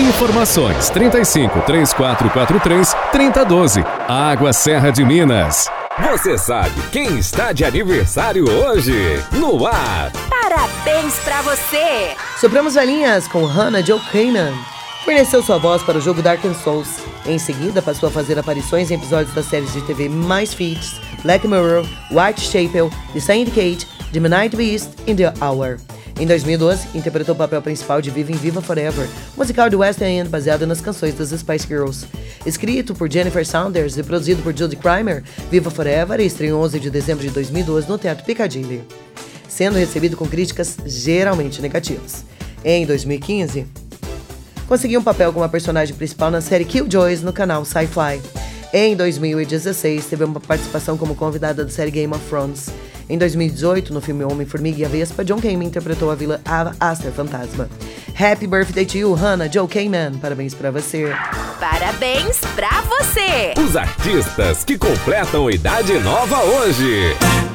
Informações 35 3443 3012. Água Serra de Minas. Você sabe quem está de aniversário hoje? No ar! Parabéns pra você! Sopramos velhinhas com Hannah Joe Kamen. Forneceu sua voz para o jogo Dark Souls. Em seguida, passou a fazer aparições em episódios das séries de TV mais feats, Black Mirror, Whitechapel, The Syndicate, The Midnight Beast e The Hour. Em 2012, interpretou o papel principal de Viva em Viva Forever, musical de West End baseado nas canções das Spice Girls. Escrito por Jennifer Saunders e produzido por Judy Cryer, Viva Forever estreou 11 de dezembro de 2012 no Teatro Piccadilly, sendo recebido com críticas geralmente negativas. Em 2015, conseguiu um papel como a personagem principal na série Killjoys no canal Sci-Fi. Em 2016, teve uma participação como convidada da série Game of Thrones. Em 2018, no filme Homem-Formiga e a Vespa, John Kamen interpretou a vilã Aster Fantasma. Happy birthday to you, Hannah Joe Kamen. Parabéns pra você. Parabéns pra você! Os artistas que completam idade nova hoje.